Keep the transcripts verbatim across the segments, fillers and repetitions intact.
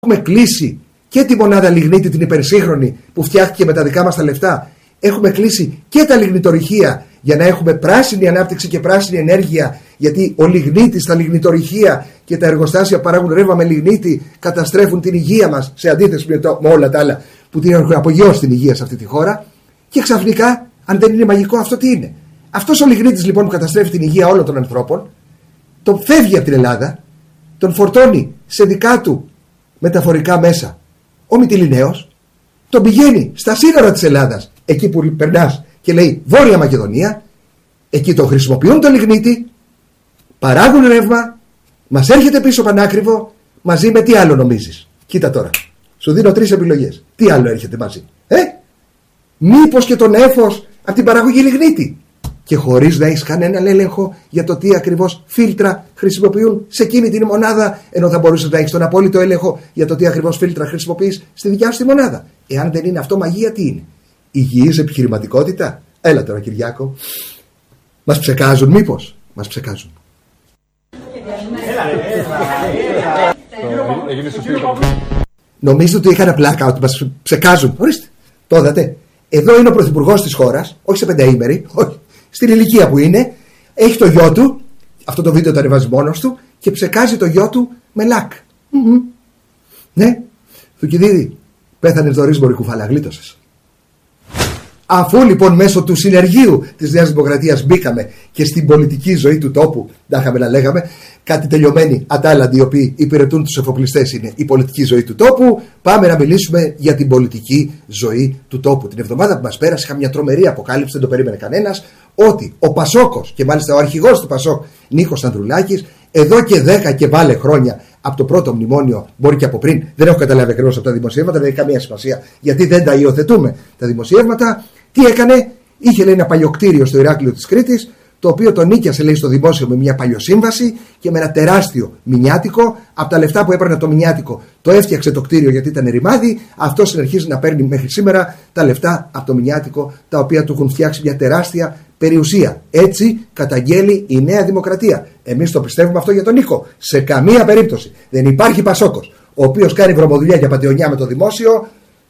Έχουμε κλείσει και τη μονάδα λιγνίτη την υπερσύγχρονη που φτιάχτηκε με τα δικά μας τα λεφτά. Έχουμε κλείσει και τα λιγνητορυχεία για να έχουμε πράσινη ανάπτυξη και πράσινη ενέργεια. Γιατί ο λιγνίτης, τα λιγνητορυχεία και τα εργοστάσια που παράγουν ρεύμα με λιγνίτη καταστρέφουν την υγεία μας, σε αντίθεση με, το, με όλα τα άλλα που την έχουν απογειώσει την υγεία σε αυτή τη χώρα. Και ξαφνικά, αν δεν είναι μαγικό, αυτό τι είναι? Αυτός ο λιγνίτης λοιπόν που καταστρέφει την υγεία όλων των ανθρώπων, τον φεύγει από την Ελλάδα, τον φορτώνει σε δικά του μεταφορικά μέσα ο Μυτιληναίος, τον πηγαίνει στα σύνορα της Ελλάδας, εκεί που περνάς και λέει Βόρεια Μακεδονία, εκεί τον χρησιμοποιούν τον λιγνίτη, παράγουν ρεύμα, μας έρχεται πίσω πανάκριβο, μαζί με τι άλλο νομίζεις? Κοίτα τώρα, σου δίνω τρεις επιλογές. Τι άλλο έρχεται μαζί? Ε, μήπως και τον έφος από την παραγωγή λιγνίτη? Και χωρίς να έχεις κανέναν έλεγχο για το τι ακριβώς φίλτρα χρησιμοποιούν σε εκείνη την μονάδα, ενώ θα μπορούσες να έχεις τον απόλυτο έλεγχο για το τι ακριβώς φίλτρα χρησιμοποιείς στη δικιά σου τη μονάδα. Εάν δεν είναι αυτό μαγεία, τι είναι? Υγιής επιχειρηματικότητα? Έλα τώρα, Κυριάκο. Μας ψεκάζουν μήπως? Μας ψεκάζουν. Νομίζω ότι είχαν πλάκα ότι μας ψεκάζουν. Ορίστε, το είδατε? Εδώ είναι ο πρωθυπουργός της χώρας, όχι σε πενταήμερη, όχι. Στην ηλικία που είναι, έχει το γιο του, αυτό το βίντεο το ανεβάζει μόνος του και ψεκάζει το γιο του με λακ. Mm-hmm. Ναι, Θουκυδίδη, πέθανε δωρής μωρή κουφάλα, γλίτωσες. Αφού λοιπόν μέσω του συνεργείου της Νέας Δημοκρατίας μπήκαμε και στην πολιτική ζωή του τόπου, τα είχαμε να λέγαμε, κάτι τελειωμένοι ατάλλαντοι οι οποίοι υπηρετούν τους εφοπλιστές είναι η πολιτική ζωή του τόπου, πάμε να μιλήσουμε για την πολιτική ζωή του τόπου. Την εβδομάδα που μας πέρασε είχαμε μια τρομερή αποκάλυψη, δεν το περίμενε κανένας, ότι ο Πασόκος και μάλιστα ο αρχηγός του Πασόκ, Νίκος Ανδρουλάκης, εδώ και δέκα και βάλε χρόνια από το πρώτο μνημόνιο, μπορεί και από πριν, δεν έχω καταλάβει ακριβώς από τα δημοσιεύματα, δεν έχει καμία σημασία γιατί δεν τα υιοθετούμε τα δημοσιεύματα. Τι έκανε? Είχε λέει ένα παλιοκτήριο στο Ηράκλειο της Κρήτης, το οποίο το νίκιασε λέει στο δημόσιο με μια παλιοσύμβαση και με ένα τεράστιο μηνιάτικο. Από τα λεφτά που έπαιρνε το μηνιάτικο το έφτιαξε το κτίριο γιατί ήταν ρημάδι. Αυτό συνεχίζει να παίρνει μέχρι σήμερα τα λεφτά από το μηνιάτικο, τα οποία του έχουν φτιάξει μια τεράστια περιουσία. Έτσι καταγγέλει η Νέα Δημοκρατία. Εμείς το πιστεύουμε αυτό για τον Νίκο. Σε καμία περίπτωση δεν υπάρχει Πασόκος ο οποίος κάνει βρωμοδουλειά για πατεωνιά με το δημόσιο.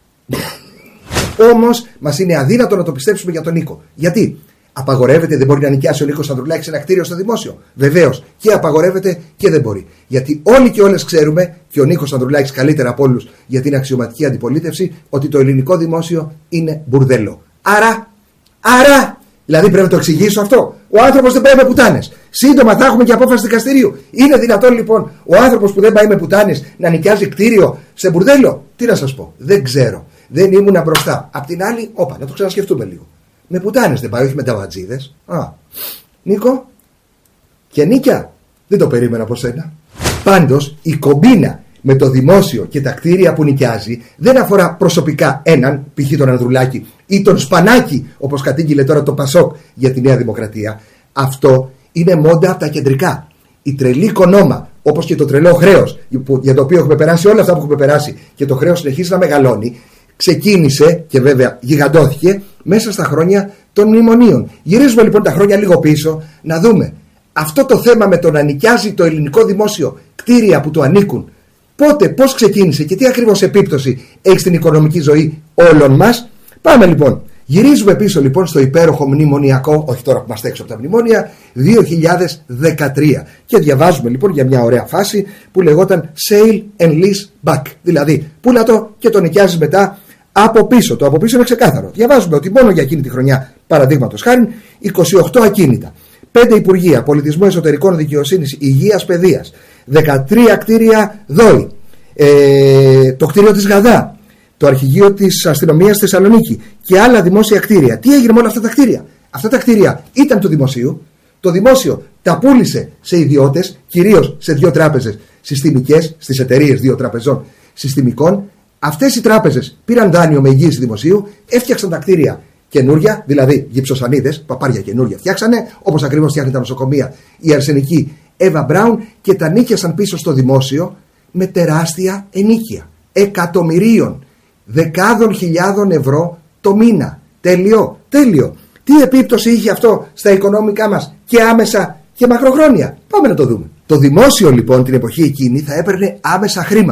Όμως μας είναι αδύνατο να το πιστέψουμε για τον Νίκο. Γιατί? Απαγορεύεται, δεν μπορεί να νοικιάσει ο Νίκος Ανδρουλάκης ένα κτίριο στο δημόσιο? Βεβαίως, και απαγορεύεται και δεν μπορεί. Γιατί όλοι και όλες ξέρουμε, και ο Νίκος Ανδρουλάκης καλύτερα από όλους για την αξιωματική αντιπολίτευση, ότι το ελληνικό δημόσιο είναι μπουρδέλο. Άρα, άρα, δηλαδή πρέπει να το εξηγήσω αυτό. Ο άνθρωπος δεν πάει με πουτάνες. Σύντομα θα έχουμε και απόφαση δικαστηρίου. Είναι δυνατόν λοιπόν ο άνθρωπος που δεν πάει με πουτάνες να νοικιάζει κτίριο σε μπουρδέλο? Τι να σας πω, δεν ξέρω. Δεν ήμουνα μπροστά. Απ' την άλλη, όπα, να το ξανασκεφτούμε λίγο. Με πουτάνες δεν πάει, όχι με ταβατζίδες. Α, Νίκο, και νίκια. Δεν το περίμενα από σένα. Πάντως, η κομπίνα με το δημόσιο και τα κτίρια που νοικιάζει δεν αφορά προσωπικά έναν, π.χ. τον Ανδρουλάκη ή τον Σπανάκη, όπως κατήγγειλε τώρα το Πασόκ για τη Νέα Δημοκρατία. Αυτό είναι μόντα από τα κεντρικά. Η τρελή οικονόμα, όπως και το τρελό χρέος, για το οποίο έχουμε περάσει όλα αυτά που έχουμε περάσει και το χρέος συνεχίζει να μεγαλώνει, ξεκίνησε και βέβαια γιγαντώθηκε μέσα στα χρόνια των μνημονίων. Γυρίζουμε λοιπόν τα χρόνια λίγο πίσω να δούμε αυτό το θέμα με το να νοικιάζει το ελληνικό δημόσιο κτίρια που του ανήκουν. Πότε, πώς ξεκίνησε και τι ακριβώς επίπτωση έχει στην οικονομική ζωή όλων μας. Πάμε λοιπόν. Γυρίζουμε πίσω λοιπόν στο υπέροχο μνημονιακό, όχι τώρα που είμαστε έξω από τα μνημόνια, δύο χιλιάδες δεκατρία. Και διαβάζουμε λοιπόν για μια ωραία φάση που λεγόταν Sale and Lease Back. Δηλαδή, πούλα το και το νοικιάζεις μετά από πίσω. Το από πίσω είναι ξεκάθαρο. Διαβάζουμε ότι μόνο για εκείνη τη χρονιά, παραδείγματος χάριν, είκοσι οκτώ ακίνητα, πέντε υπουργεία, πολιτισμού, εσωτερικών, δικαιοσύνης, υγείας, παιδείας, δεκατρία κτίρια ΔΟΗ, ε, το κτίριο της Γαδά, το αρχηγείο της αστυνομίας στη Θεσσαλονίκη και άλλα δημόσια κτίρια. Τι έγινε με όλα αυτά τα κτίρια? Αυτά τα κτίρια ήταν του δημοσίου. Το δημόσιο τα πούλησε σε ιδιώτες, κυρίως σε δύο τράπεζες συστημικές, στις εταιρείες δύο τραπεζών συστημικών. Αυτές οι τράπεζες πήραν δάνειο με εγγύηση δημοσίου, έφτιαξαν τα κτίρια καινούρια, δηλαδή γυψοσανίδες, παπάρια καινούρια φτιάξανε, όπως ακριβώς φτιάχνει τα νοσοκομεία η αρσενική Εύα Μπράουν, και τα νίκιασαν πίσω στο δημόσιο με τεράστια ενίκεια εκατομμυρίων, δεκάδων χιλιάδων ευρώ το μήνα. Τέλειο, τέλειο. Τι επίπτωση είχε αυτό στα οικονομικά μας και άμεσα και μακροχρόνια? Πάμε να το δούμε. Το δημόσιο λοιπόν την εποχή εκείνη θα έπαιρνε άμεσα χρήματα.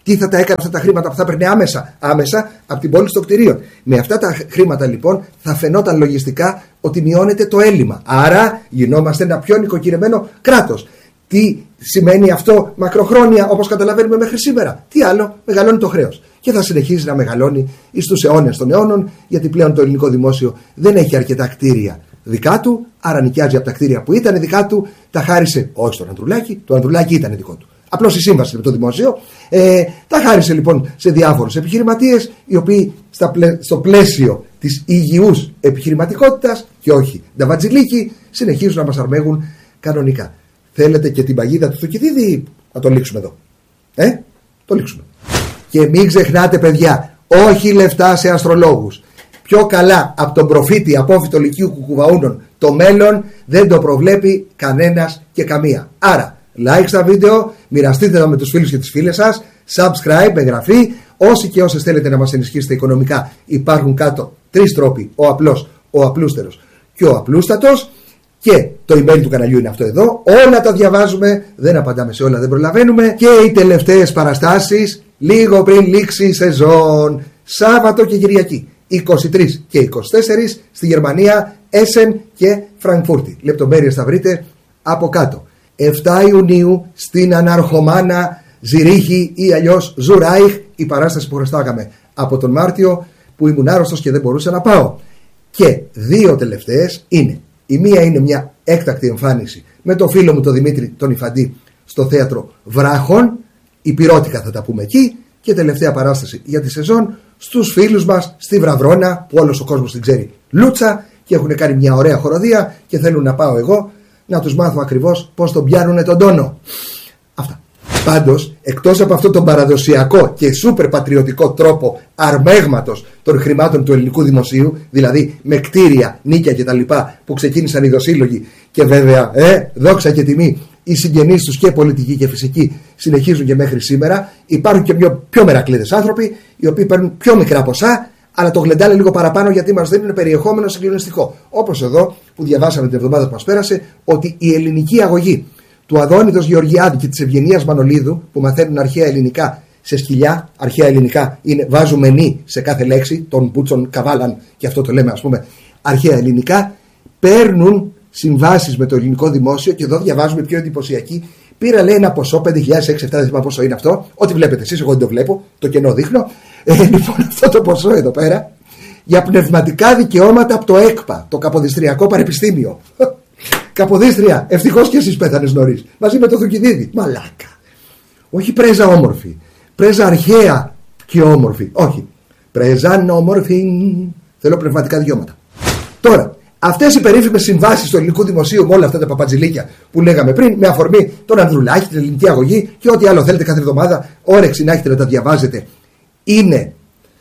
Τι θα τα έκανε αυτά τα χρήματα που θα παίρνει άμεσα, άμεσα από την πώληση των κτηρίων. Με αυτά τα χρήματα λοιπόν θα φαινόταν λογιστικά ότι μειώνεται το έλλειμμα. Άρα γινόμαστε ένα πιο νοικοκυρεμένο κράτος. Τι σημαίνει αυτό μακροχρόνια, όπως καταλαβαίνουμε μέχρι σήμερα? Τι άλλο? Μεγαλώνει το χρέος. Και θα συνεχίσει να μεγαλώνει εις τους αιώνες των αιώνων, γιατί πλέον το ελληνικό δημόσιο δεν έχει αρκετά κτίρια δικά του, άρα νοικιάζει από τα κτίρια που ήταν δικά του, τα χάρισε όχι στον Ανδρουλάκη, το Ανδρουλάκη ήταν δικό του. Απλώς η σύμβαση με το δημόσιο. Ε, τα χάρισε λοιπόν σε διάφορους επιχειρηματίες, οι οποίοι στα πλαί, στο πλαίσιο της υγιούς επιχειρηματικότητας και όχι νταβατζιλίκι, συνεχίζουν να μας αρμέγουν κανονικά. Θέλετε και την παγίδα του Θουκυδίδη? Να το λήξουμε εδώ. Ε, το λήξουμε. Και μην ξεχνάτε, παιδιά, όχι λεφτά σε αστρολόγους. Πιο καλά από τον προφήτη απόφυτο Λυκείου Κουκουβαούνων το μέλλον δεν το προβλέπει κανένας και καμία. Άρα, like στα βίντεο, μοιραστείτε τα με τους φίλους και τις φίλες σας, subscribe, εγγραφή. Όσοι και όσες θέλετε να μας ενισχύσετε οικονομικά, υπάρχουν κάτω τρεις τρόποι: ο απλός, ο απλούστερος και ο απλούστατος. Και το email του καναλιού είναι αυτό εδώ. Όλα τα διαβάζουμε, δεν απαντάμε σε όλα, δεν προλαβαίνουμε. Και οι τελευταίες παραστάσεις λίγο πριν λήξει η σεζόν, Σάββατο και Κυριακή, είκοσι τρεις και είκοσι τέσσερα στη Γερμανία, Έσεν και Φραγκφούρτη. Λεπτομέρειες θα βρείτε από κάτω. εφτά Ιουνίου στην Αναρχομάνα Ζηρίχη ή αλλιώς Ζουράιχ, η παράσταση που χρωστάγαμε από τον Μάρτιο, που ήμουν άρρωστος και δεν μπορούσα να πάω. Και δύο τελευταίες είναι: η μία είναι μια έκτακτη εμφάνιση με τον φίλο μου τον Δημήτρη τον Ιφαντή στο θέατρο Βράχων, υπηρώτικα θα τα πούμε εκεί, και τελευταία παράσταση για τη σεζόν στους φίλους μας στη Βραβρώνα, που όλος ο κόσμος την ξέρει Λούτσα, και έχουν κάνει μια ωραία χοροδία και θέλουν να πάω εγώ να τους μάθω ακριβώς πώς τον πιάνουνε τον τόνο. Αυτά. Πάντως, εκτός από αυτόν τον παραδοσιακό και σούπερ πατριωτικό τρόπο αρμέγματος των χρημάτων του ελληνικού δημοσίου, δηλαδή με κτίρια, νίκια κτλ. Που ξεκίνησαν οι δοσύλλογοι, και βέβαια, ε, δόξα και τιμή, οι συγγενείς τους και πολιτικοί και φυσικοί συνεχίζουν και μέχρι σήμερα, υπάρχουν και πιο, πιο μερακλείδες άνθρωποι, οι οποίοι παίρνουν πιο μικρά ποσά, αλλά το γλεντάνε λίγο παραπάνω γιατί μας δίνουν περιεχόμενο συγκλονιστικό. Όπως εδώ που διαβάσαμε την εβδομάδα που μας πέρασε, ότι η ελληνική αγωγή του Αδόνητος Γεωργιάδη και της Ευγενίας Μανολίδου, που μαθαίνουν αρχαία ελληνικά σε σκυλιά, αρχαία ελληνικά είναι βάζουμε νη σε κάθε λέξη, των Μπούτσον Καβάλαν, και αυτό το λέμε ας πούμε αρχαία ελληνικά, παίρνουν συμβάσεις με το ελληνικό δημόσιο, και εδώ διαβάζουμε πιο εντυπωσιακή. Πήρα, λέει, ένα ποσό πέντε χιλιάδες έξι επτά, δεν θυμάμαι πόσο είναι αυτό. Ό,τι βλέπετε εσείς, εγώ δεν το βλέπω, το κενό δείχνω. Ε, λοιπόν, αυτό το ποσό εδώ πέρα για πνευματικά δικαιώματα από το ΕΚΠΑ, το Καποδιστριακό Πανεπιστήμιο. Καποδίστρια, ευτυχώς και εσείς πέθανες νωρίς, μαζί με το Θουκυδίδη. Μαλάκα. Όχι πρέζα όμορφη, πρέζα αρχαία και όμορφη. Όχι. Πρέζα όμορφη. Θέλω πνευματικά δικαιώματα. Τώρα, αυτές οι περίφημες συμβάσεις του ελληνικού δημοσίου με όλα αυτά τα παπατζηλίκια που λέγαμε πριν, με αφορμή τον Ανδρουλάκη, την ελληνική αγωγή και ό,τι άλλο θέλετε κάθε εβδομάδα, όρεξη να έχετε να τα διαβάζετε, είναι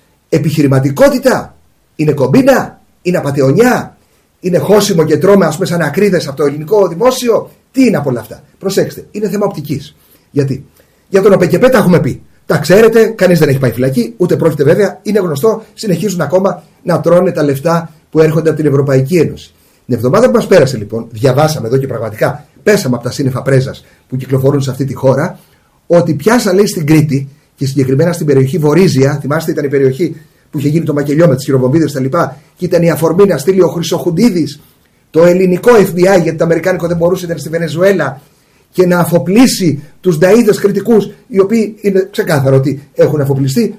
επιχειρηματικότητα, είναι κομπίνα, είναι απατεωνιά, είναι χώσιμο και τρώμε, ας πούμε, σαν ακρίδες από το ελληνικό δημόσιο? Τι είναι από όλα αυτά? Προσέξτε, είναι θέμα οπτικής. Γιατί? Για τον ΟΠΕΚΕΠΕ τα έχουμε πει. Τα ξέρετε, κανείς δεν έχει πάει φυλακή, ούτε πρόκειται βέβαια, είναι γνωστό, συνεχίζουν ακόμα να τρώνε τα λεφτά που έρχονται από την Ευρωπαϊκή Ένωση. Την εβδομάδα που μας πέρασε λοιπόν, διαβάσαμε εδώ και πραγματικά πέσαμε από τα σύννεφα πρέζας που κυκλοφορούν σε αυτή τη χώρα, ότι πιάσα, λέει, στην Κρήτη και συγκεκριμένα στην περιοχή Βορίζια, θυμάστε, ήταν η περιοχή που είχε γίνει το μακελιό με τις χειροβομβίδες τα λοιπά, και ήταν η αφορμή να στείλει ο Χρυσοχουντίδης το ελληνικό εφ μπι άι, γιατί το αμερικάνικο δεν μπορούσε, ήταν στη Βενεζουέλα, και να αφοπλίσει τους νταΐδες κριτικούς, οι οποίοι είναι ξεκάθαρο ότι έχουν αφοπλιστεί.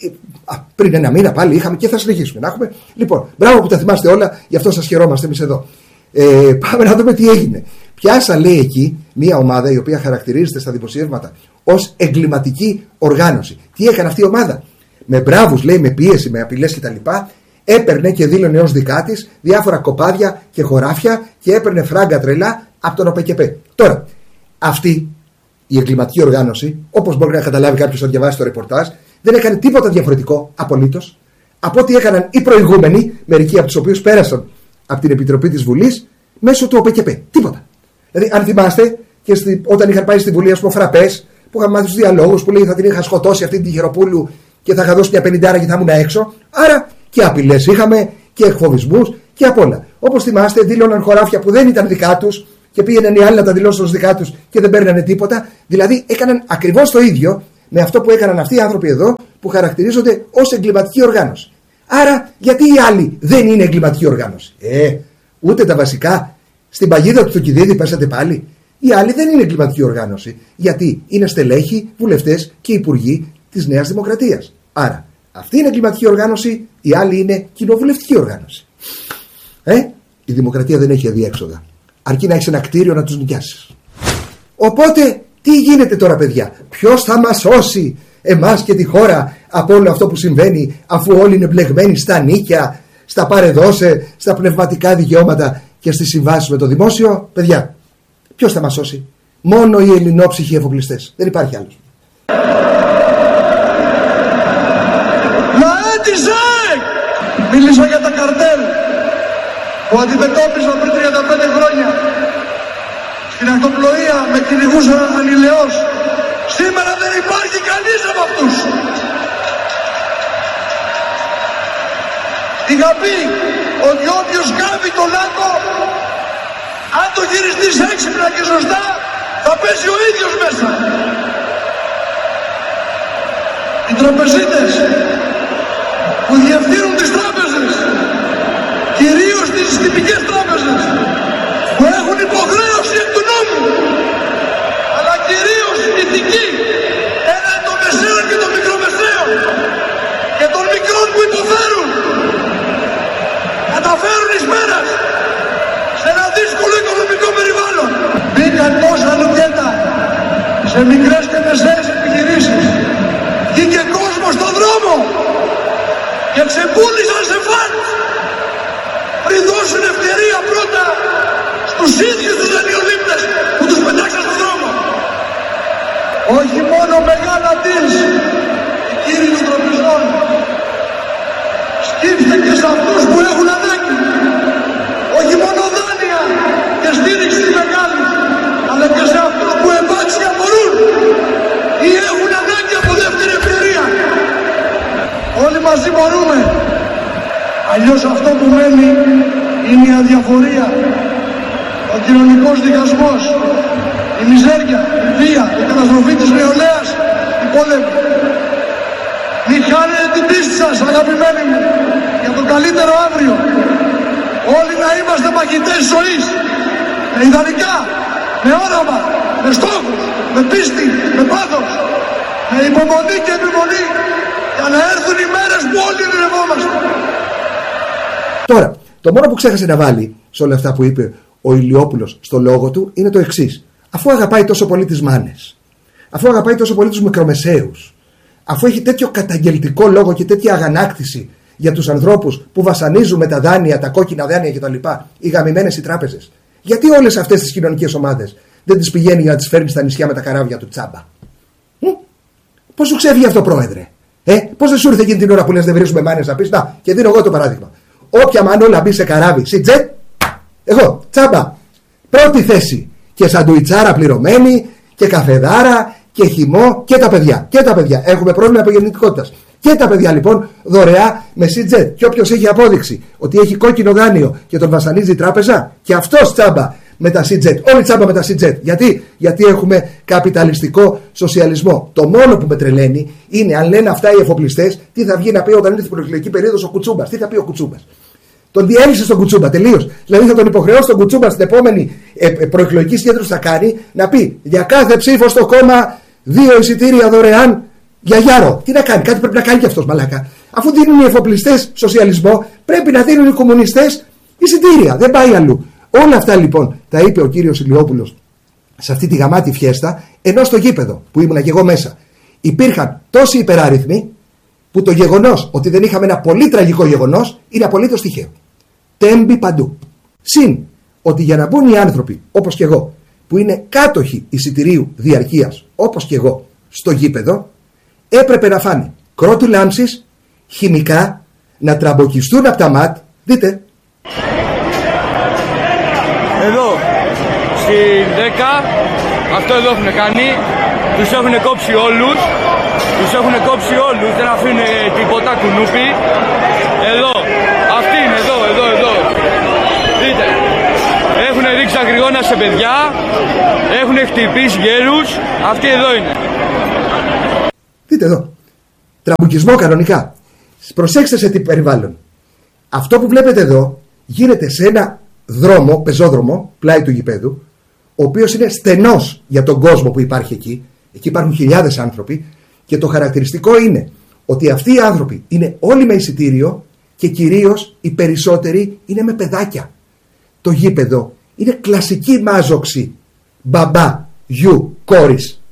Α, πριν ένα μήνα πάλι είχαμε και θα συνεχίσουμε να έχουμε. Λοιπόν, μπράβο που τα θυμάστε όλα, γι' αυτό σας χαιρόμαστε εμείς εδώ. Ε, πάμε να δούμε τι έγινε. Πιάσα, λέει, εκεί μια ομάδα η οποία χαρακτηρίζεται στα δημοσιεύματα ως εγκληματική οργάνωση. Τι έκανε αυτή η ομάδα? Με μπράβους, λέει, με πίεση, με απειλές κτλ. Έπαιρνε και δήλωνε ως δικά της διάφορα κοπάδια και χωράφια και έπαιρνε φράγκα τρελά από τον ΟΠΕΚΕΠΕ. Τώρα, αυτή η εγκληματική οργάνωση, όπως μπορεί να καταλάβει κάποιος αν διαβάσει το ρεπορτάζ, δεν έκανε τίποτα διαφορετικό απολύτως από ό,τι έκαναν οι προηγούμενοι, μερικοί από τους οποίους πέρασαν από την Επιτροπή της Βουλής μέσω του ΟΠΕΚΕΠΕ. Τίποτα. Δηλαδή, αν θυμάστε, και στη, όταν είχαν πάει στη Βουλή, ας πούμε, φραπές, που είχαν μάθει τους διαλόγους, που λέει θα την είχα σκοτώσει αυτή την Χεροπούλου και θα είχα δώσει μια πενηντάρα και θα ήμουν έξω. Άρα και απειλές είχαμε και εκφοβισμούς και απ' όλα. Όπως θυμάστε, δήλωναν χωράφια που δεν ήταν δικά τους και πήγαιναν οι άλλοι να τα δηλώσουν ως δικά τους και δεν παίρνανε τίποτα. Δηλαδή, έκαναν ακριβώς το ίδιο με αυτό που έκαναν αυτοί οι άνθρωποι εδώ που χαρακτηρίζονται ως εγκληματική οργάνωση. Άρα, γιατί οι άλλοι δεν είναι εγκληματική οργάνωση? Ε, ούτε τα βασικά. Στην παγίδα του Θουκυδίδη πέσατε πάλι. Οι άλλοι δεν είναι εγκληματική οργάνωση. Γιατί είναι στελέχοι, βουλευτές και υπουργοί της Νέας Δημοκρατίας. Άρα, αυτή είναι εγκληματική οργάνωση, οι άλλοι είναι κοινοβουλευτική οργάνωση. Ε, η δημοκρατία δεν έχει αδιέξοδα. Αρκεί να έχεις ένα κτίριο να τους νοικιάσεις. Οπότε, τι γίνεται τώρα, παιδιά? Ποιος θα μας σώσει εμάς και τη χώρα από όλο αυτό που συμβαίνει, αφού όλοι είναι μπλεγμένοι στα νίκια, στα παρεδώσε, στα πνευματικά δικαιώματα και στις συμβάσεις με το δημόσιο? Παιδιά, ποιος θα μας σώσει? Μόνο οι ελληνόψυχοι εφοπλιστές. Δεν υπάρχει άλλος. Μίλησα για τα καρτέλ που αντιμετώπιζαν πριν τριάντα πέντε χρόνια. Στην ακτοπλοεία με κυνηγούσαν ανηλαιώς. Σήμερα δεν υπάρχει κανείς από αυτούς. Είχα πει ότι όποιος γάβει τον λάκκο, αν το χειριστείς έξυπνα και σωστά, θα πέσει ο ίδιος μέσα. Οι τραπεζίτες που διευθύνουν τις τράπεζες, κυρίως τις τυπικές τράπεζες, που έχουν υποχρέωση εκ του νόμου, αλλά κυρίως ηθική, έναντι των μεσαίων και των μικρομεσαίων και των μικρών που υποφέρουν, καταφέρουν εις μέρας σε ένα δύσκολο οικονομικό περιβάλλον. Μπήκαν τόσα λουκέτα σε μικρές και μεσαίες επιχειρήσεις. Βγήκε κόσμο στον δρόμο και ξεπούλησαν σε φαντ πριν δώσουν ευκαιρία πρώτα στους ίδιους τους δανειολήπτες που τους πετάξαν στον δρόμο. Όχι μόνο μεγάλα deals, οι κύριοι των τραπεζών, σκύψτε και σε αυτούς που έχουν ανάγκη. Όχι μόνο δάνεια και στήριξη μεγάλη, αλλά και σε αυτούς που επάξια μπορούν ή έχουν ανάγκη από δεύτερη ευκαιρία. Όλοι μαζί μπορούμε. Αλλιώς αυτό που μένει είναι η αδιαφορία, ο κοινωνικός διχασμός, η μιζέρια, η βία, η καταστροφή της νεολαίας, η πόλεμη. Μην χάνετε την πίστη σας, αγαπημένοι μου, για το καλύτερο αύριο. Όλοι να είμαστε μαχητές της ζωής, με ιδανικά, με όραμα, με στόχους, με πίστη, με πάθος, με υπομονή και επιμονή, για να έρθουν οι μέρες που όλοι ειρηνευόμαστε. Τώρα, το μόνο που ξέχασε να βάλει σε όλα αυτά που είπε ο Ηλιόπουλος στο λόγο του είναι το εξής. Αφού αγαπάει τόσο πολύ τις μάνες, αφού αγαπάει τόσο πολύ τους μικρομεσαίους, αφού έχει τέτοιο καταγγελτικό λόγο και τέτοια αγανάκτηση για τους ανθρώπους που βασανίζουν με τα δάνεια, τα κόκκινα δάνεια κτλ., οι γαμημένες οι τράπεζες, γιατί όλες αυτές τις κοινωνικές ομάδες δεν τις πηγαίνει για να τις φέρνει στα νησιά με τα καράβια του τσάμπα? Πώς σου ξέφυγε αυτό, πρόεδρε? Ε, πώς δεν σου ήρθε εκείνη την ώρα που λες δεν βρίσκουμε μάνες να πεις? Να, και δίνω εγώ το παράδειγμα. Όποια μανόλα μπει σε καράβι, σιτζετ, εγώ, τσάμπα, πρώτη θέση. Και σαντουιτσάρα πληρωμένη, και καφεδάρα, και χυμό, και τα παιδιά. Και τα παιδιά. Έχουμε πρόβλημα επαγγελματικότητας. Και τα παιδιά λοιπόν δωρεά με σιτζετ. Και όποιος έχει απόδειξη ότι έχει κόκκινο δάνειο και τον βασανίζει η τράπεζα, και αυτός τσάμπα με τα σιτζετ. Όλοι τσάμπα με τα σιτζετ. Γιατί? Γιατί έχουμε καπιταλιστικό σοσιαλισμό. Το μόνο που με τρελαίνει είναι αν λένε αυτά οι εφοπλιστές, τι θα βγει να πει όταν ήρθε η προεκλογική περίοδος ο Κουτσούμπας. Τι θα πει ο Κουτσούμπας? Τον διέλυσε στον Κουτσούμπα τελείως. Δηλαδή θα τον υποχρεώσει τον Κουτσούμπα στην επόμενη ε, ε, προεκλογική συγκέντρωση θα κάνει να πει για κάθε ψήφο στο κόμμα δύο εισιτήρια δωρεάν για Γιάρο. Τι να κάνει? Κάτι πρέπει να κάνει και αυτός, μαλάκα. Αφού δίνουν οι εφοπλιστές σοσιαλισμό, πρέπει να δίνουν οι κομμουνιστές εισιτήρια. Δεν πάει αλλού. Όλα αυτά λοιπόν τα είπε ο κύριος Ηλιόπουλος σε αυτή τη γαμάτη φιέστα, ενώ στο γήπεδο που ήμουνα και εγώ μέσα υπήρχαν τόσοι υπεράριθμοι που το γεγονός ότι δεν είχαμε ένα πολύ τραγικό γεγονός είναι απολύτως τυχαίο. Τέμπη παντού. Συν ότι για να μπουν οι άνθρωποι όπως και εγώ που είναι κάτοχοι εισιτηρίου διαρκείας όπως και εγώ στο γήπεδο, έπρεπε να φάνε κρότου λάμψης, χημικά, να τραμποκιστούν από τα ματ. Δείτε. Εδώ, στην δέκα, αυτό εδώ έχουν κάνει, τους έχουν κόψει όλους, τους έχουν κόψει όλους, δεν αφήνουν τίποτα κουνούπι. Εδώ, αυτή είναι, εδώ, εδώ, εδώ. Δείτε, έχουν ρίξει αγριγόνα σε παιδιά, έχουν χτυπήσει γέρους, αυτοί εδώ είναι. Δείτε εδώ. Τραμπουκισμό κανονικά. Προσέξτε σε τι περιβάλλον. Αυτό που βλέπετε εδώ γίνεται σε ένα δρόμο, πεζόδρομο, πλάι του γηπέδου, ο οποίος είναι στενός για τον κόσμο που υπάρχει εκεί. Εκεί υπάρχουν χιλιάδες άνθρωποι και το χαρακτηριστικό είναι ότι αυτοί οι άνθρωποι είναι όλοι με εισιτήριο και κυρίως οι περισσότεροι είναι με παιδάκια. Το γήπεδο είναι κλασική μάζοξη μπαμπά, γιου, κόρης.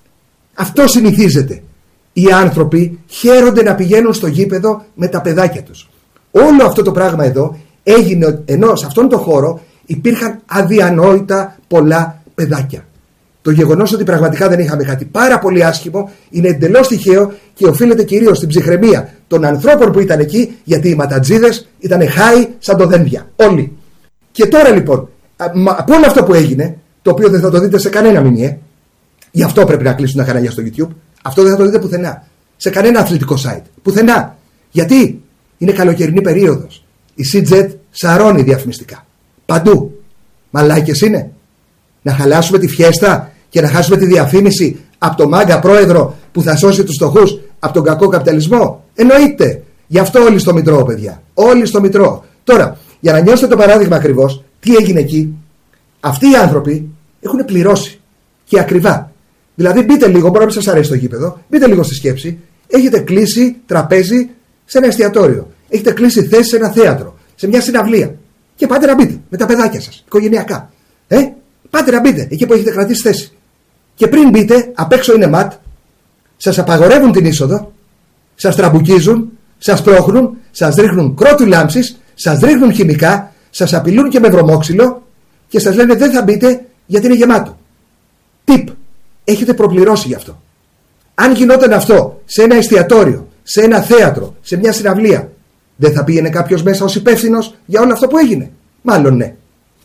Αυτό συνηθίζεται. Οι άνθρωποι χαίρονται να πηγαίνουν στο γήπεδο με τα παιδάκια τους. Όλο αυτό το πράγμα εδώ έγινε ενώ σε αυτόν τον χώρο υπήρχαν αδιανόητα πολλά παιδάκια. Το γεγονός ότι πραγματικά δεν είχαμε κάτι πάρα πολύ άσχημο είναι εντελώς τυχαίο και οφείλεται κυρίως στην ψυχραιμία των ανθρώπων που ήταν εκεί, γιατί οι ματατζίδες ήταν χάοι σαν το δένδια. Όλοι. Και τώρα λοιπόν, από όλο αυτό που έγινε, το οποίο δεν θα το δείτε σε κανένα μηνιέ, γι' αυτό πρέπει να κλείσουν τα κανάλια στο YouTube, αυτό δεν θα το δείτε πουθενά. Σε κανένα αθλητικό site. Πουθενά. Γιατί είναι καλοκαιρινή περίοδος. Η Σιτζετ σαρώνει διαφημιστικά. Παντού. Μαλάκες είναι. Να χαλάσουμε τη φιέστα και να χάσουμε τη διαφήμιση από τον μάγκα πρόεδρο που θα σώσει τους φτωχούς από τον κακό καπιταλισμό. Εννοείται. Γι' αυτό όλοι στο Μητρό, παιδιά. Όλοι στο Μητρό. Τώρα, για να νιώσετε το παράδειγμα ακριβώς, τι έγινε εκεί. Αυτοί οι άνθρωποι έχουν πληρώσει. Και ακριβά. Δηλαδή, μπείτε λίγο, μπορεί να μην σας αρέσει το γήπεδο, μπείτε λίγο στη σκέψη. Έχετε κλείσει τραπέζι σε ένα εστιατόριο. Έχετε κλείσει θέση σε ένα θέατρο, σε μια συναυλία. Και πάτε να μπείτε με τα παιδάκια σας, οικογενειακά. Ε, πάτε να μπείτε εκεί που έχετε κρατήσει θέση. Και πριν μπείτε, απ' έξω είναι ματ, σας απαγορεύουν την είσοδο, σας τραμπουκίζουν, σας πρόχνουν, σας ρίχνουν κρότου λάμψης, σας ρίχνουν χημικά, σας απειλούν και με βρωμόξυλο και σας λένε δεν θα μπείτε γιατί είναι γεμάτο. Τιπ. Έχετε προπληρώσει γι' αυτό. Αν γινόταν αυτό σε ένα εστιατόριο, σε ένα θέατρο, σε μια συναυλία, δεν θα πήγαινε κάποιος μέσα ως υπεύθυνος για όλο αυτό που έγινε? Μάλλον ναι.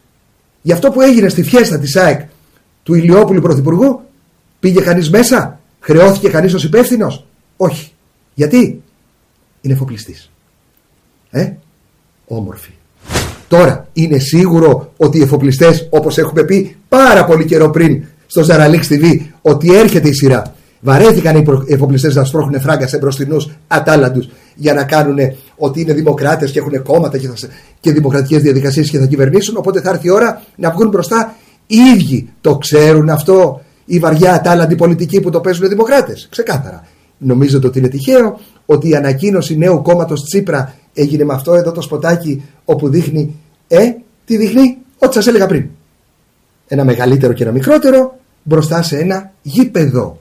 Για αυτό που έγινε στη φιέστα της ΑΕΚ του Ηλιόπουλου Πρωθυπουργού, πήγε κανείς μέσα? Χρεώθηκε κανείς ως υπεύθυνος? Όχι. Γιατί? Είναι εφοπλιστής. Ε, όμορφη. Τώρα, είναι σίγουρο ότι οι εφοπλιστές, όπως έχουμε πει πάρα πολύ καιρό πριν στο Ζαραλίξ τι βι, ότι έρχεται η σειρά. Βαρέθηκαν οι εφοπλιστές να σπρώχνουν φράγκα σε μπροστινούς ατάλλαντους για να κάνουν ότι είναι δημοκράτες και έχουν κόμματα και, θα, και δημοκρατικές διαδικασίες και θα κυβερνήσουν. Οπότε θα έρθει η ώρα να βγουν μπροστά οι ίδιοι. Το ξέρουν αυτό οι βαριά ατάλλαντοι πολιτικοί που το παίζουν οι δημοκράτες? Ξεκάθαρα. Νομίζετε ότι είναι τυχαίο ότι η ανακοίνωση νέου κόμματος Τσίπρα έγινε με αυτό εδώ το σποτάκι όπου δείχνει, ε, τι δείχνει? Ό,τι σας έλεγα πριν. Ένα μεγαλύτερο και ένα μικρότερο μπροστά σε ένα γήπεδο.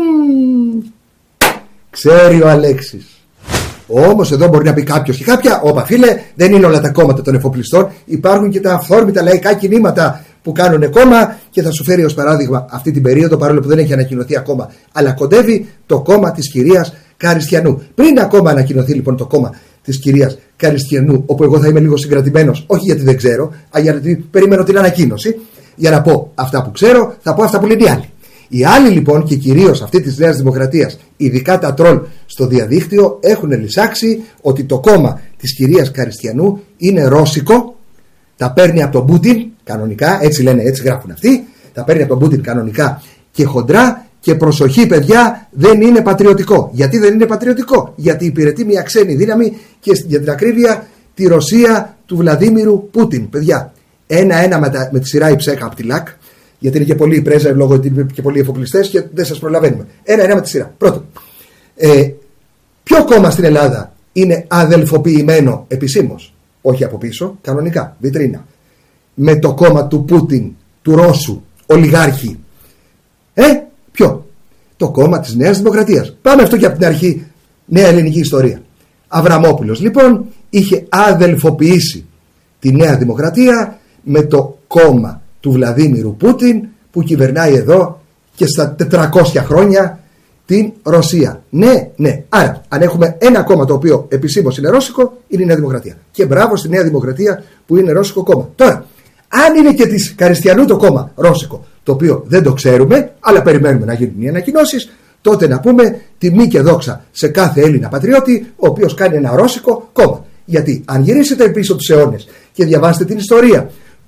Mm. Ξέρει ο Αλέξης. Όμως εδώ μπορεί να πει κάποιος και κάποια, όπα φίλε, δεν είναι όλα τα κόμματα των εφοπλιστών. Υπάρχουν και τα αυθόρμητα λαϊκά κινήματα που κάνουν κόμμα και θα σου φέρει ως παράδειγμα αυτή την περίοδο, παρόλο που δεν έχει ανακοινωθεί ακόμα, αλλά κοντεύει το κόμμα της κυρίας Καριστιανού. Πριν ακόμα ανακοινωθεί λοιπόν το κόμμα της κυρίας Καριστιανού, όπου εγώ θα είμαι λίγο συγκρατημένος, όχι γιατί δεν ξέρω, αλλά γιατί περιμένω την ανακοίνωση, για να πω αυτά που ξέρω, θα πω αυτά που λένε οι άλλοι. Οι άλλοι λοιπόν και κυρίως αυτή της Νέας Δημοκρατίας, ειδικά τα τρόλ στο διαδίκτυο, έχουν λησάξει ότι το κόμμα της κυρίας Καριστιανού είναι ρώσικο, τα παίρνει από τον Πούτιν κανονικά, έτσι λένε, έτσι γράφουν αυτοί, τα παίρνει από τον Πούτιν κανονικά και χοντρά, και προσοχή παιδιά, δεν είναι πατριωτικό. Γιατί δεν είναι πατριωτικό? Γιατί υπηρετεί μια ξένη δύναμη και για την ακρίβεια τη Ρωσία του Βλαδίμιρου Πούτιν. Παιδιά, ένα-ένα με, τα, με τη σειρά η ψέκα από τη ΛΑΚ, γιατί είναι και πολλοί οι πρέζα λόγω ότι είναι και πολλοί εφοπλιστές και δεν σας προλαβαίνουμε. Ένα-ένα με τη σειρά. Πρώτον, ε, ποιο κόμμα στην Ελλάδα είναι αδελφοποιημένο επισήμως? Όχι από πίσω, κανονικά, βιτρίνα. Με το κόμμα του Πούτιν, του Ρώσου ολιγάρχη. Ε, ποιο? Το κόμμα της Νέας Δημοκρατίας. Πάμε αυτό και από την αρχή, νέα ελληνική ιστορία. Αβραμόπουλος λοιπόν είχε αδελφοποιήσει τη Νέα Δημοκρατία με το κόμμα του Βλαδίμιρου Πούτιν που κυβερνάει εδώ και στα τετρακόσια χρόνια την Ρωσία. Ναι, ναι. Άρα, αν έχουμε ένα κόμμα το οποίο επισήμως είναι ρώσικο, είναι η Νέα Δημοκρατία. Και μπράβο στη Νέα Δημοκρατία που είναι ρώσικο κόμμα. Τώρα, αν είναι και της Καριστιανού το κόμμα ρώσικο, το οποίο δεν το ξέρουμε, αλλά περιμένουμε να γίνουν οι ανακοινώσεις, τότε να πούμε τιμή και δόξα σε κάθε Έλληνα πατριώτη, ο οποίος κάνει ένα ρώσικο κόμμα. Γιατί αν γυρίσετε πίσω τους αιώνες και διαβάσετε την ιστορία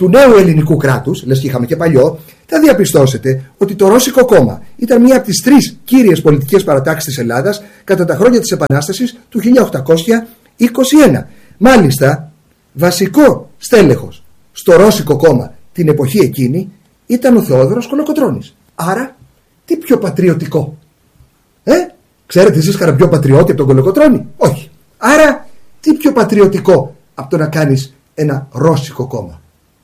του νέου ελληνικού κράτους, λες και είχαμε και παλιό, θα διαπιστώσετε ότι το Ρώσικο κόμμα ήταν μία από τις τρεις κύριες πολιτικές παρατάξεις της Ελλάδας κατά τα χρόνια της Επανάστασης του χίλια οκτακόσια είκοσι ένα. Μάλιστα, βασικό στέλεχος στο Ρώσικο κόμμα την εποχή εκείνη ήταν ο Θεόδωρος Κολοκοτρώνης. Άρα, τι πιο πατριωτικό? Ε, ξέρετε εσείς κανένα πιο πατριώτη από τον Κολοκοτρώνη? Όχι. Άρα, τι πιο πατριωτικό από το να κάνεις ένα Ρώσικο κόμμα?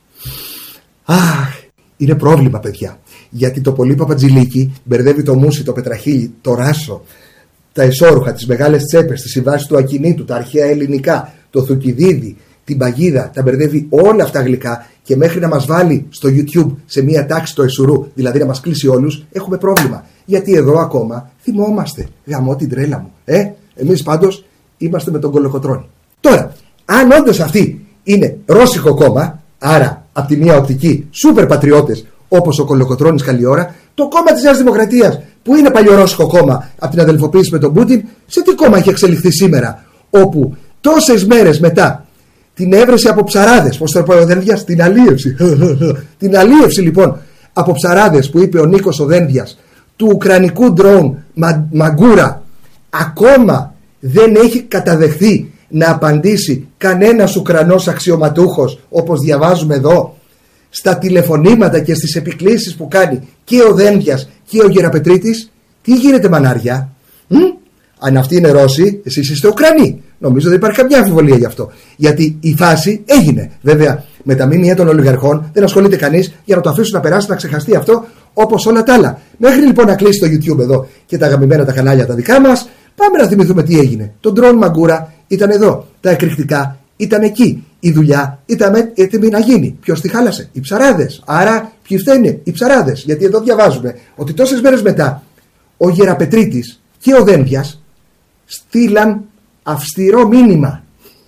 Αχ, είναι πρόβλημα, παιδιά. Γιατί το πολύ Παπατζηλίκι μπερδεύει το Μούσι, το Πετραχίλι, το Ράσο, τα εσώρουχα, τις μεγάλες τσέπες, τις συμβάσεις του Ακινήτου, τα αρχαία ελληνικά, το Θουκυδίδη, την παγίδα, τα μπερδεύει όλα αυτά γλυκά και μέχρι να μας βάλει στο YouTube σε μία τάξη το εσουρού, δηλαδή να μας κλείσει όλους, έχουμε πρόβλημα. Γιατί εδώ ακόμα θυμόμαστε. Γαμώ την τρέλα μου. Ε, εμείς πάντως είμαστε με τον Κολοκοτρώνη. Τώρα, αν όντως αυτή είναι Ρώσικο κόμμα, άρα από τη μία οπτική σούπερ πατριώτες όπως ο Κολοκοτρώνης καλή ώρα, το κόμμα της Νέας Δημοκρατίας που είναι παλιορώσικο κόμμα από την αδελφοποίηση με τον Πούτιν, σε τι κόμμα έχει εξελιχθεί σήμερα, όπου τόσες μέρες μετά την έβρεση από ψαράδες, πώς το πω ο Δένδιας, την αλίευση, την αλίευση λοιπόν από ψαράδες που είπε ο Νίκος ο Δένδιας του ουκρανικού ντρόουν Μα, Μαγκούρα, ακόμα δεν έχει καταδεχθεί να απαντήσει κανένας Ουκρανός αξιωματούχος, όπως διαβάζουμε εδώ στα τηλεφωνήματα και στις επικλήσεις που κάνει και ο Δένδιας και ο Γεραπετρίτης. Τι γίνεται, μανάρια? Μ? Αν αυτοί είναι Ρώσοι, εσείς είστε Ουκρανοί. Νομίζω δεν υπάρχει καμιά αμφιβολία γι' αυτό. Γιατί η φάση έγινε. Βέβαια, με τα μήμια των ολιγαρχών δεν ασχολείται κανείς για να το αφήσουν να περάσει, να ξεχαστεί αυτό όπως όλα τα άλλα. Μέχρι λοιπόν να κλείσει το YouTube εδώ και τα αγαπημένα τα κανάλια τα δικά μας, πάμε να θυμηθούμε τι έγινε. Το ντρόουν Μαγκούρα ήταν εδώ. Τα εκρηκτικά ήταν εκεί. Η δουλειά ήταν έτοιμη να γίνει. Ποιος τη χάλασε? Οι ψαράδες. Άρα, ποιοι φταίνε? Οι ψαράδες. Γιατί εδώ διαβάζουμε ότι τόσες μέρες μετά ο Γεραπετρίτης και ο Δένδιας στείλαν αυστηρό μήνυμα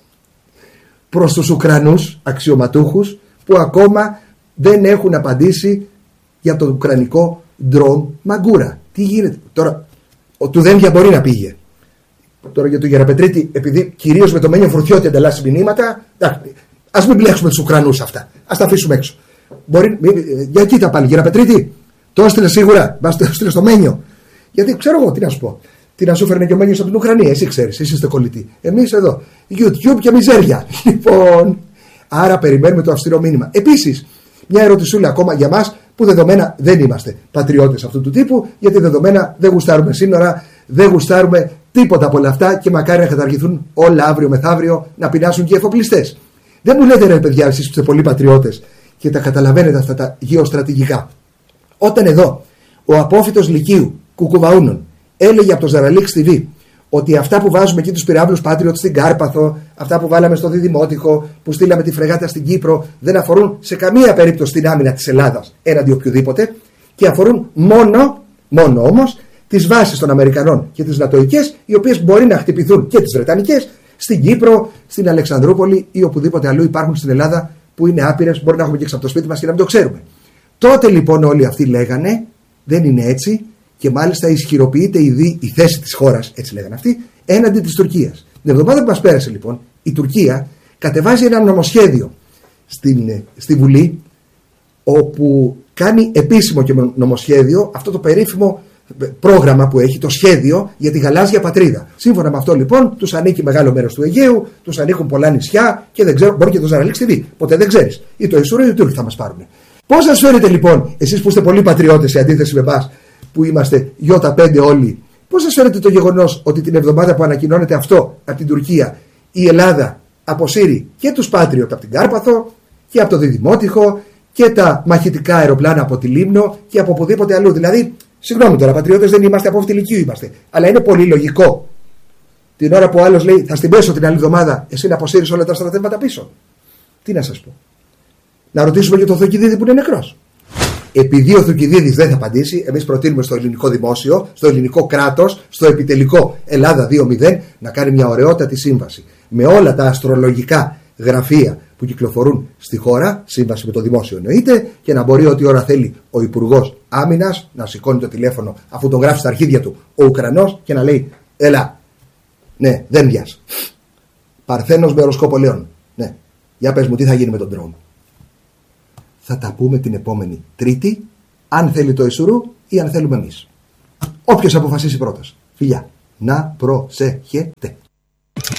προς τους Ουκρανούς αξιωματούχους που ακόμα δεν έχουν απαντήσει για το ουκρανικό ντρόουν Μαγκούρα. Τι γίνεται τώρα? Ο του Δένδια μπορεί να πήγε. Τώρα για τον Γεραπετρίτη, επειδή κυρίως με το Μένιο Φρουθιώτη ανταλλάσσει μηνύματα, ας μην μπλέξουμε τους Ουκρανούς αυτά. Ας τα αφήσουμε έξω. Μπορεί, για κοίτα πάλι, Γεραπετρίτη, το έστειλε σίγουρα. Μας το έστειλε στο Μένιο. Γιατί ξέρω εγώ τι να σου πω. Τι να σου φέρνει και ο Μένιος από την Ουκρανία, εσύ ξέρεις, εσείς είστε κολλητοί. Εμείς εδώ, YouTube και μιζέρια. Λοιπόν, άρα περιμένουμε το αυστηρό μήνυμα. Επίσης, μια ερωτησούλα ακόμα για μας που δεδομένα δεν είμαστε πατριώτες αυτού του τύπου, γιατί δεδομένα δεν γουστάρουμε σύνορα, δεν γουστάρουμε τίποτα από όλα αυτά και μακάρι να καταργηθούν όλα αύριο μεθαύριο, να πεινάσουν και οι εφοπλιστές. Δεν μου λέτε, ρε παιδιά, εσείς που είστε πολλοί πατριώτες και τα καταλαβαίνετε αυτά τα γεωστρατηγικά. Όταν εδώ ο απόφυτος Λυκείου Κουκουβαούνων έλεγε από το Ζαραλίξ τι βι ότι αυτά που βάζουμε εκεί τους πυράβλους Patriot στην Κάρπαθο, αυτά που βάλαμε στο Διδημότυχο, που στείλαμε τη φρεγάτα στην Κύπρο, δεν αφορούν σε καμία περίπτωση την άμυνα της Ελλάδας έναντι οποιοδήποτε και αφορούν μόνο, μόνο όμως, τις βάσεις των Αμερικανών και τις Νατοικές, οι οποίες μπορεί να χτυπηθούν, και τις Βρετανικές, στην Κύπρο, στην Αλεξανδρούπολη ή οπουδήποτε αλλού υπάρχουν στην Ελλάδα που είναι άπειρες, μπορεί να έχουμε και έξω από το σπίτι μας και να μην το ξέρουμε. Τότε λοιπόν όλοι αυτοί λέγανε δεν είναι έτσι. Και μάλιστα ισχυροποιείται η, δι, η θέση της χώρας, έτσι λέγανε αυτοί, έναντι της Τουρκίας. Την εβδομάδα που μας πέρασε λοιπόν, η Τουρκία κατεβάζει ένα νομοσχέδιο στην, στη Βουλή, όπου κάνει επίσημο και νομοσχέδιο αυτό το περίφημο πρόγραμμα που έχει, το σχέδιο για τη γαλάζια πατρίδα. Σύμφωνα με αυτό λοιπόν, τους ανήκει μεγάλο μέρος του Αιγαίου, τους ανήκουν πολλά νησιά και δεν ξέρω, μπορεί και το Ζαραλίξ τι βι. Ποτέ δεν ξέρεις. Ή το Ισούρο ή οι Τούρκοι θα μας πάρουν. Πώς σας φέρετε λοιπόν, εσείς που είστε πολλοί πατριώτες σε αντίθεση με εμάς, που είμαστε γιώτα πέντε όλοι, πώς σας φαίνεται το γεγονός ότι την εβδομάδα που ανακοινώνεται αυτό από την Τουρκία, η Ελλάδα αποσύρει και τους Patriot από την Κάρπαθο και από το Διδημότυχο και τα μαχητικά αεροπλάνα από τη Λίμνο και από οπουδήποτε αλλού? Δηλαδή, συγγνώμη τώρα, πατριώτες δεν είμαστε, από αυτή ηλικίου είμαστε. Αλλά είναι πολύ λογικό την ώρα που ο άλλος λέει θα στην πέσω την άλλη εβδομάδα, εσύ να αποσύρεις όλα τα στρατεύματα πίσω? Τι να σας πω? Να ρωτήσουμε για τον Θουκυδίδη που είναι νεκρός. Επειδή ο Θουκυδίδης δεν θα απαντήσει, εμείς προτείνουμε στο ελληνικό δημόσιο, στο ελληνικό κράτος, στο επιτελικό Ελλάδα δύο μηδέν να κάνει μια ωραιότατη σύμβαση με όλα τα αστρολογικά γραφεία που κυκλοφορούν στη χώρα, σύμβαση με το δημόσιο εννοείται, και να μπορεί ό,τι ώρα θέλει ο Υπουργός Άμυνας να σηκώνει το τηλέφωνο αφού τον γράφει στα αρχίδια του ο Ουκρανός και να λέει έλα, ναι, δεν βιάζει. Παρθένος με οροσκόπο Λέων. Ναι, για πες μου τι θα γίνει με τον ντρόουν. θα τα πούμε την επόμενη Τρίτη, αν θέλει το Ισουρού ή αν θέλουμε εμείς. Όποιος αποφασίσει πρώτος. Φιλιά, να προσέχετε.